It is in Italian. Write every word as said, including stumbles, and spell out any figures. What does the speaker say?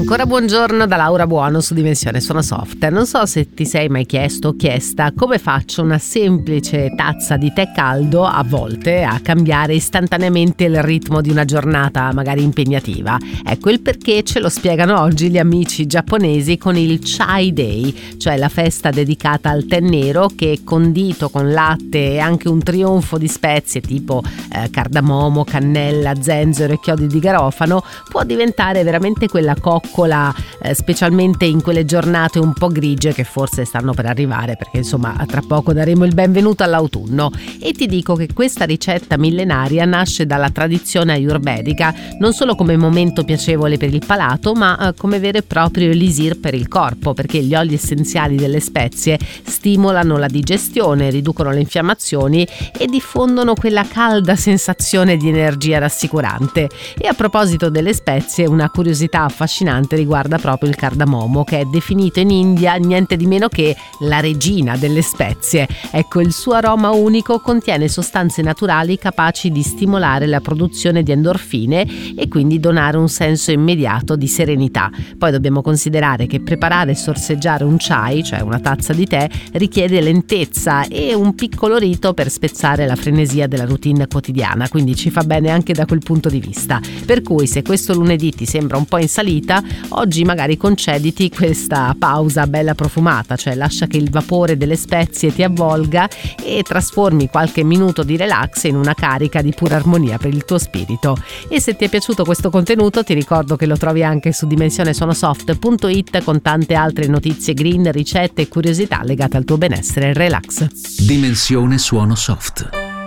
Ancora buongiorno da Laura Buono su Dimensione Suono Soft. Non so se ti sei mai chiesto o chiesta come faccio una semplice tazza di tè caldo a volte a cambiare istantaneamente il ritmo di una giornata magari impegnativa. Ecco il perché ce lo spiegano oggi gli amici giapponesi con il Chai Day, cioè la festa dedicata al tè nero che, condito con latte e anche un trionfo di spezie tipo eh, cardamomo, cannella, zenzero e chiodi di garofano, può diventare veramente quella coccola eh, specialmente in quelle giornate un po' grigie che forse stanno per arrivare, perché insomma tra poco daremo il benvenuto all'autunno. E ti dico che questa ricetta millenaria nasce dalla tradizione ayurvedica, non solo come momento piacevole per il palato, ma eh, come vero e proprio elisir per il corpo, perché gli oli essenziali delle spezie stimolano la digestione, riducono le infiammazioni e diffondono quella calda sensazione di energia rassicurante. E a proposito delle spezie, una curiosità affascinante riguarda proprio il cardamomo, che è definito in India niente di meno che la regina delle spezie. Ecco, il suo aroma unico contiene sostanze naturali capaci di stimolare la produzione di endorfine e quindi donare un senso immediato di serenità. Poi dobbiamo considerare che preparare e sorseggiare un chai, cioè una tazza di tè, richiede lentezza e un piccolo rito per spezzare la frenesia della routine quotidiana, quindi ci fa bene anche da quel punto di vista. Per cui se questo lunedì ti sembra un po' in salita, oggi magari concediti questa pausa bella profumata, cioè lascia che il vapore delle spezie ti avvolga e trasformi qualche minuto di relax in una carica di pura armonia per il tuo spirito. E se ti è piaciuto questo contenuto, ti ricordo che lo trovi anche su dimensione suono soft punto it con tante altre notizie green, ricette e curiosità legate al tuo benessere e relax. Dimensione Suono Soft.